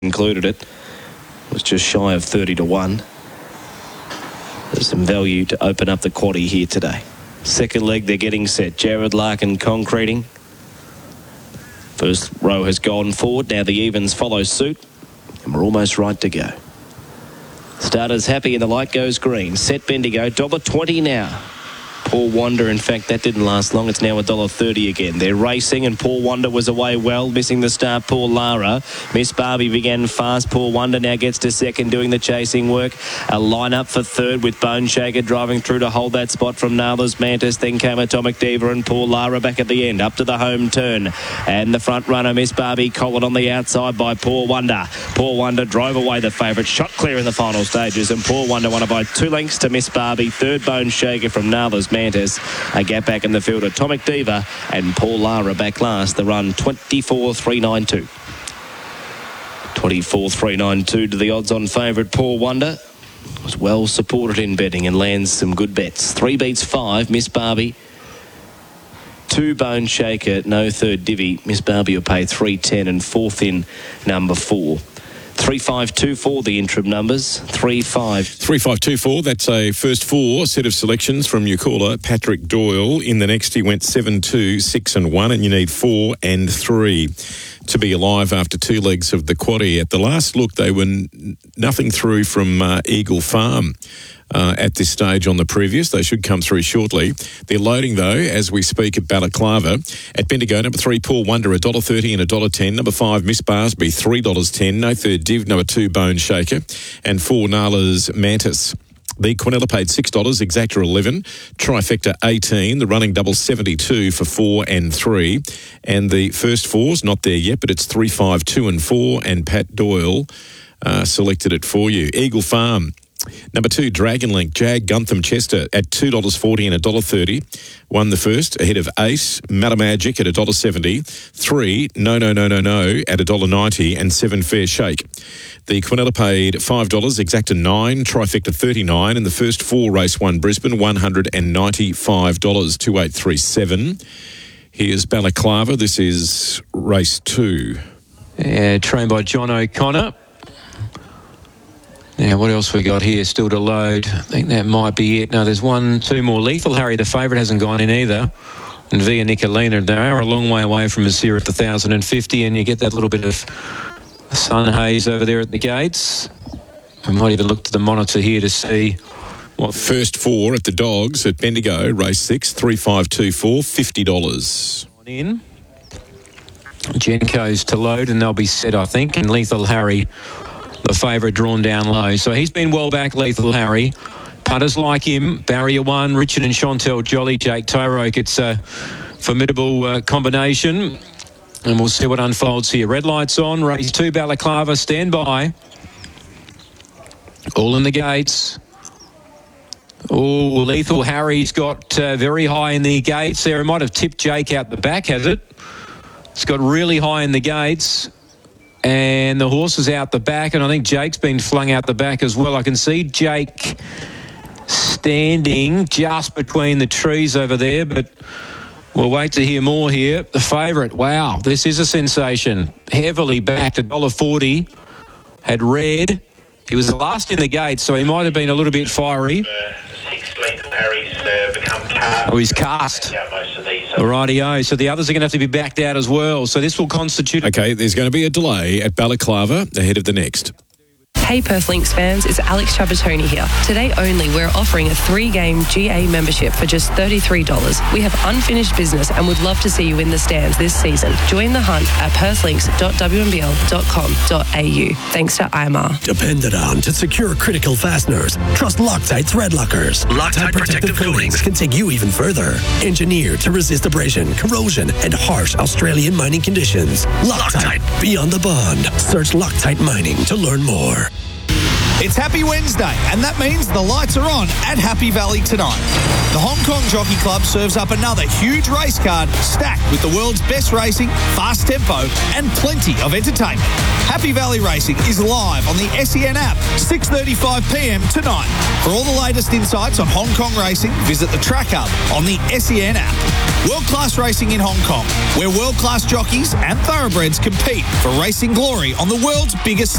included it. It was just shy of 30 to 1. There's some value to open up the quaddie here today. Second leg, they're getting set. Jared Larkin concreting. First row has gone forward. Now the evens follow suit. And we're almost right to go. Starters happy and the light goes green. Set Bendigo, $1.20 now. Poor Wonder, in fact, that didn't last long. It's now $1.30 again. They're racing and Poor Wonder was away well, missing the start. Poor Lara. Miss Barbie began fast. Poor Wonder now gets to second, doing the chasing work. A line-up for third with Bone Shaker driving through to hold that spot from Nala's Mantis. Then came Atomic Diva and Poor Lara back at the end, up to the home turn. And the front runner, Miss Barbie, collared on the outside by Poor Wonder. Poor Wonder drove away the favourite, shot clear in the final stages, and Poor Wonder won by 2 lengths to Miss Barbie. Third, Bone Shaker from Nala's Mantis. A gap back in the field, Atomic Diva and Paul Lara back last. The run 24.392. 24.392 to the odds-on favourite Poor Wonder. Was well supported in betting and lands some good bets. 3 beats 5, Miss Barbie. 2 Bone Shaker, no third divvy. Miss Barbie will pay 3.10 and fourth in number 4. 3524, the interim numbers. 3524, that's a first 4 set of selections from your caller, Patrick Doyle. In the next, he went 7, 2, 6 and 1, and you need 4 and 3 to be alive after 2 legs of the quaddie. At the last look, they were nothing through from Eagle Farm. At this stage on the previous. They should come through shortly. They're loading, though, as we speak at Balaclava. At Bendigo, number 3, Poor Wonder, $1.30 and $1.10. Number 5, Miss Barsby, $3.10. No third div. Number 2, Bone Shaker. And 4, Nala's Mantis. The Quinella paid $6, Exacta 11, Trifecta 18, the running double 72 for 4 and 3. And the first 4's not there yet, but it's 3, 5, 2 and 4, and Pat Doyle selected it for you. Eagle Farm. Number 2, Dragon Link, Jag Guntham Chester at $2.40 and $1.30. Won the first ahead of Ace, Matamagic at $1.70. 3, No at $1.90 and 7 Fair Shake. The Quinella paid $5, Exacta 9, Trifecta 39, and the first 4 race 1 Brisbane, $195, 2837. Here's Balaclava. This is race 2. Trained by John O'Connor. Now, what else we got here still to load? I think that might be it. No, there's 1, 2 more. Lethal Harry, the favourite, hasn't gone in either. And Via Nicolina, they are a long way away from us here at the 1,050, and you get that little bit of sun haze over there at the gates. We might even look to the monitor here to see what... First 4 at the Dogs at Bendigo, race 6, 3524, $50. In. Genco's to load, and they'll be set, I think, and Lethal Harry... the favourite drawn down low. So he's been well back, Lethal Harry. Punters like him, Barrier 1, Richard and Chantel Jolly, Jake Tyroke. It's a formidable combination. And we'll see what unfolds here. Red lights on, race 2, Balaclava, stand by. All in the gates. Oh, Lethal Harry's got very high in the gates there. It might have tipped Jake out the back, has it? It's got really high in the gates. And the horse is out the back, and I think Jake's been flung out the back as well. I can see Jake standing just between the trees over there, but we'll wait to hear more here. The favourite, wow, this is a sensation. Heavily backed, $1.40. Had red. He was the last in the gate, so he might have been a little bit fiery. Oh, he's cast. Rightio. So the others are going to have to be backed out as well. So this will constitute... Okay, there's going to be a delay at Balaclava ahead of the next. Hey Perth Lynx fans, it's Alex Trapattoni here. Today only, we're offering a 3-game GA membership for just $33. We have unfinished business and would love to see you in the stands this season. Join the hunt at perthlinks.wnbl.com.au. Thanks to IMAR. Depended on to secure critical fasteners. Trust Loctite thread lockers. Loctite protective coatings can take you even further. Engineered to resist abrasion, corrosion, and harsh Australian mining conditions. Loctite, beyond the bond. Search Loctite Mining to learn more. It's Happy Wednesday, and that means the lights are on at Happy Valley tonight. The Hong Kong Jockey Club serves up another huge race card stacked with the world's best racing, fast tempo, and plenty of entertainment. Happy Valley Racing is live on the SEN app, 6:35pm tonight. For all the latest insights on Hong Kong racing, visit the Track Hub on the SEN app. World-class racing in Hong Kong, where world-class jockeys and thoroughbreds compete for racing glory on the world's biggest